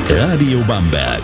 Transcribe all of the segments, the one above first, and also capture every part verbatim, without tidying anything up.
Radio Bamberg.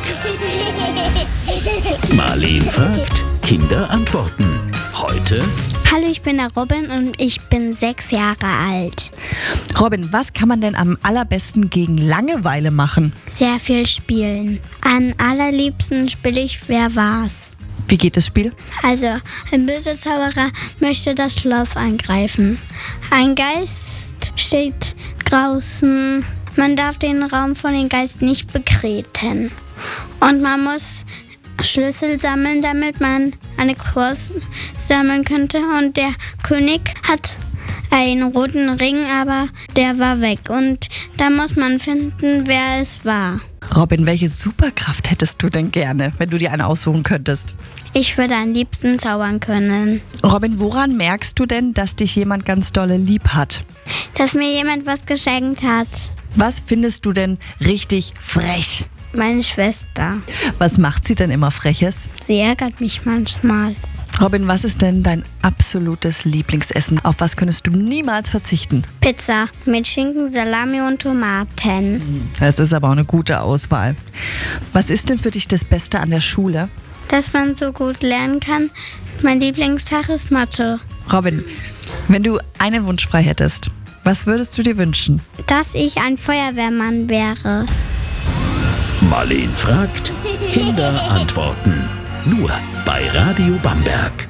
Marleen fragt, Kinder antworten. Heute: Hallo, ich bin der Robin und ich bin sechs Jahre alt. Robin, was kann man denn am allerbesten gegen Langeweile machen? Sehr viel spielen. Am allerliebsten spiele ich Wer war's? Wie geht das Spiel? Also, ein böser Zauberer möchte das Schloss angreifen. Ein Geist steht draußen. Man darf den Raum von dem Geist nicht betreten. Und man muss Schlüssel sammeln, damit man eine Kurs sammeln könnte. Und der König hat einen roten Ring, aber der war weg. Und da muss man finden, wer es war. Robin, welche Superkraft hättest du denn gerne, wenn du dir eine aussuchen könntest? Ich würde am liebsten zaubern können. Robin, woran merkst du denn, dass dich jemand ganz dolle lieb hat? Dass mir jemand was geschenkt hat. Was findest du denn richtig frech? Meine Schwester. Was macht sie denn immer Freches? Sie ärgert mich manchmal. Robin, was ist denn dein absolutes Lieblingsessen? Auf was könntest du niemals verzichten? Pizza mit Schinken, Salami und Tomaten. Das ist aber auch eine gute Auswahl. Was ist denn für dich das Beste an der Schule? Dass man so gut lernen kann. Mein Lieblingsfach ist Mathe. Robin, wenn du einen Wunsch frei hättest, was würdest du dir wünschen? Dass ich ein Feuerwehrmann wäre. Marleen fragt, Kinder antworten. Nur bei Radio Bamberg.